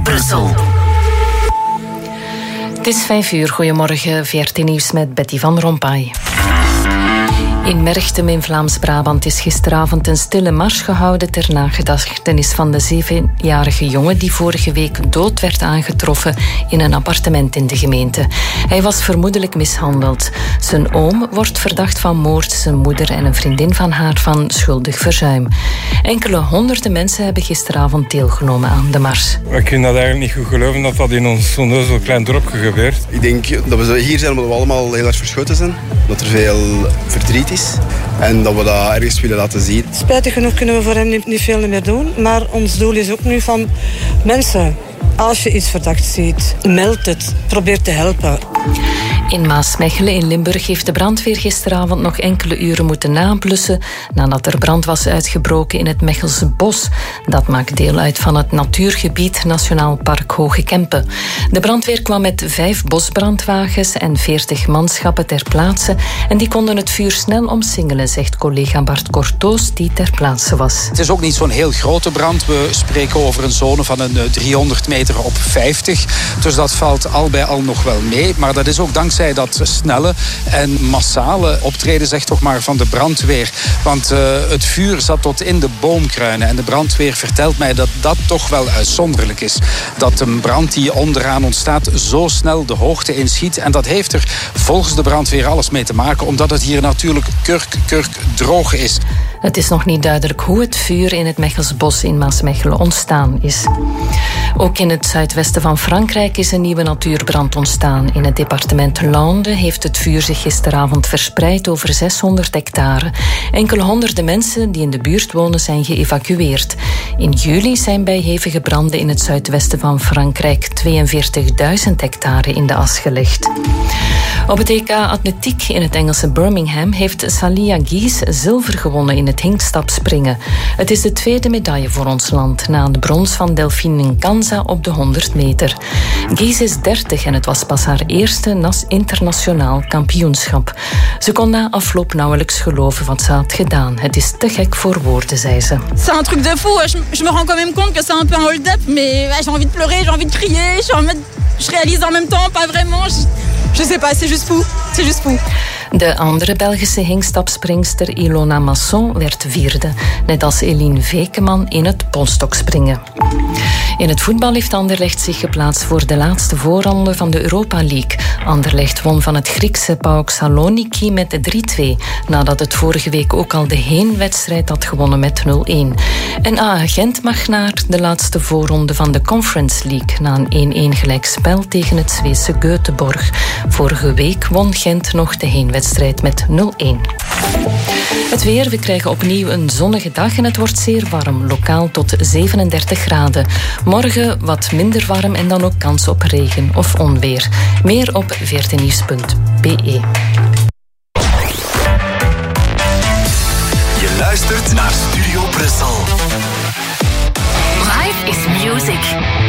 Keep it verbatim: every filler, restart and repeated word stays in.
Brussel. Het is vijf uur. Goedemorgen, V R T Nieuws met Betty van Rompuy. In Merchtem in Vlaams-Brabant is gisteravond een stille mars gehouden ter nagedachtenis van de zevenjarige jongen die vorige week dood werd aangetroffen in een appartement in de gemeente. Hij was vermoedelijk mishandeld. Zijn oom wordt verdacht van moord, zijn moeder en een vriendin van haar van schuldig verzuim. Enkele honderden mensen hebben gisteravond deelgenomen aan de mars. Ik vind dat eigenlijk niet goed geloven dat dat in ons zo'n zo klein dorpje gebeurt. Ik denk dat we hier zijn omdat we allemaal heel erg verschoten zijn. Dat er veel verdriet is. En dat we dat ergens willen laten zien. Spijtig genoeg kunnen we voor hem niet, niet veel meer doen. Maar ons doel is ook nu van mensen, als je iets verdacht ziet, meld het. Probeer te helpen. In Maasmechelen in Limburg heeft de brandweer gisteravond nog enkele uren moeten nablussen nadat er brand was uitgebroken in het Mechelse bos. Dat maakt deel uit van het natuurgebied Nationaal Park Hoge Kempen. De brandweer kwam met vijf bosbrandwagens en veertig manschappen ter plaatse en die konden het vuur snel omsingelen, zegt collega Bart Cortoos die ter plaatse was. Het is ook niet zo'n heel grote brand. We spreken over een zone van een driehonderd meter op vijftig. Dus dat valt al bij al nog wel mee. Maar dat is ook dankzij dat snelle en massale optreden, zeg toch maar, van de brandweer. Want uh, het vuur zat tot in de boomkruinen. En de brandweer vertelt mij dat dat toch wel uitzonderlijk is. Dat een brand die onderaan ontstaat zo snel de hoogte inschiet. En dat heeft er volgens de brandweer alles mee te maken, omdat het hier natuurlijk kurk, kurk droog is. Het is nog niet duidelijk hoe het vuur in het Mechelsbos in Maasmechelen ontstaan is. Ook in het zuidwesten van Frankrijk is een nieuwe natuurbrand ontstaan. In het departement Landes heeft het vuur zich gisteravond verspreid over zeshonderd hectare. Enkele honderden mensen die in de buurt wonen zijn geëvacueerd. In juli zijn bij hevige branden in het zuidwesten van Frankrijk tweeënveertigduizend hectare in de as gelegd. Op het E K Atletiek in het Engelse Birmingham heeft Salia Gies zilver gewonnen in het hinkstapspringen. Het is de tweede medaille voor ons land, na de brons van Delphine Nkanza op de honderd meter. Gies is dertig en het was pas haar eerste nas- internationaal kampioenschap. Ze kon na afloop nauwelijks geloven wat ze had gedaan. Het is te gek voor woorden, zei ze. C'est un truc de fou. Je, je me rends quand même compte que c'est un peu un hold-up, mais ouais, j'ai envie de pleurer, j'ai envie de crier, je, envie de, je réalise en même temps, pas vraiment. Je, je sais pas, c'est juste fou. C'est juste fou. De andere Belgische hinkstapspringster Ilona Masson werd vierde, net als Eline Vekeman in het polstokspringen. In het voetbal heeft Anderlecht zich geplaatst voor de laatste voorronde van de Europa League. Anderlecht won van het Griekse PAOK Saloniki met drie twee, nadat het vorige week ook al de heenwedstrijd had gewonnen met nul een. En A A Gent mag naar de laatste voorronde van de Conference League na een één-één gelijkspel tegen het Zweedse Göteborg. Vorige week won Gent nog de heenwedstrijd met nul een. Het weer, we krijgen opnieuw een zonnige dag en het wordt zeer warm, lokaal tot zevenendertig graden. Morgen wat minder warm en dan ook kans op regen of onweer. Meer op v r t nieuws punt b e. Je luistert naar Studio Brussel. Life is music.